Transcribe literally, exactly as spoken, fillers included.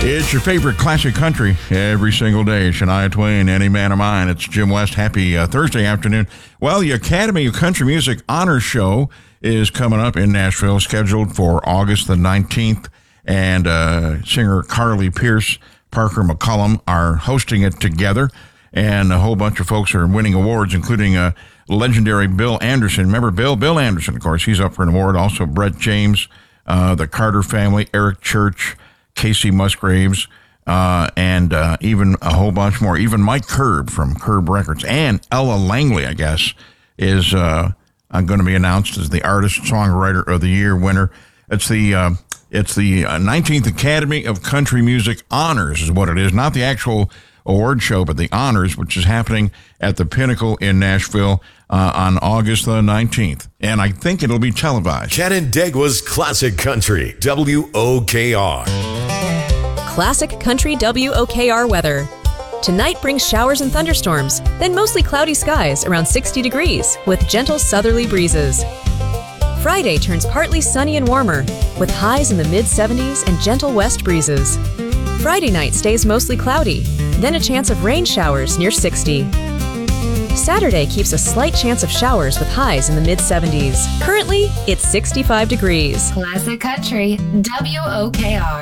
It's your favorite classic country every single day. Shania Twain, Any Man of Mine. It's Jim West. Happy uh, Thursday afternoon. Well, the Academy of Country Music Honor Show is coming up in Nashville, scheduled for August the nineteenth. And uh, singer Carly Pearce, Parker McCollum are hosting it together. And a whole bunch of folks are winning awards, including uh, legendary Bill Anderson. Remember Bill? Bill Anderson, of course. He's up for an award. Also, Brett James, uh, the Carter family, Eric Church, Casey Musgraves, uh, and uh, even a whole bunch more. Even Mike Curb from Curb Records and Ella Langley, I guess, is uh, going to be announced as the Artist Songwriter of the Year winner. It's the uh, it's the uh, nineteenth Academy of Country Music Honors is what it is, not the actual award show, but the honors, which is happening at the Pinnacle in Nashville uh, on August the nineteenth. And I think it'll be televised. Canandaigua's Classic Country, W O K R. Classic Country W O K R weather. Tonight brings showers and thunderstorms, then mostly cloudy skies around sixty degrees with gentle southerly breezes. Friday turns partly sunny and warmer with highs in the mid seventies and gentle west breezes. Friday night stays mostly cloudy, then a chance of rain showers near sixty. Saturday keeps a slight chance of showers with highs in the mid seventies. Currently, it's sixty-five degrees. Classic Country, W O K R.